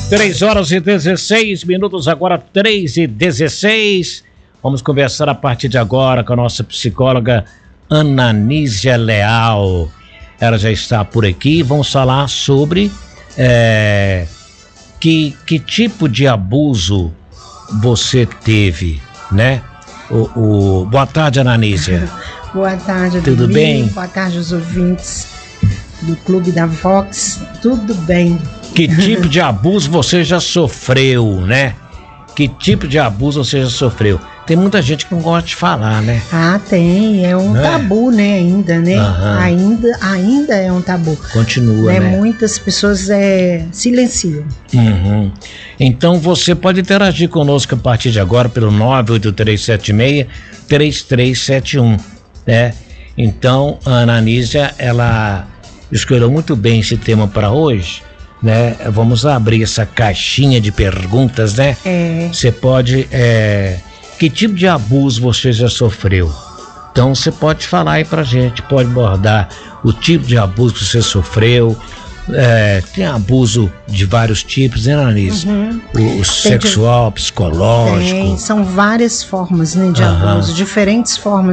3h16, agora 3h16. Vamos conversar a partir de agora com a nossa psicóloga Ananísia Leal. Ela já está por aqui. Vamos falar sobre que tipo de abuso você teve, né? Boa tarde, Ananísia. Boa tarde, tudo bem? Boa tarde aos ouvintes do Clube da Vox. Tudo bem. Que tipo de abuso você já sofreu, né? Que tipo de abuso você já sofreu? Tem muita gente que não gosta de falar, né? Ah, tem. É um tabu, né? Ainda, né? Uhum. Ainda é um tabu. Continua, né? Muitas pessoas silenciam. Uhum. Então você pode interagir conosco a partir de agora pelo 98376-3371, né? Então a Ananísia, ela escolheu muito bem esse tema para hoje, né? Vamos abrir essa caixinha de perguntas, né? Você pode... que tipo de abuso você já sofreu? Então você pode falar aí pra gente, pode abordar o tipo de abuso que você sofreu. Tem abuso de vários tipos, né, Ananísia? O sexual, psicológico. São várias formas, né, de abuso, diferentes formas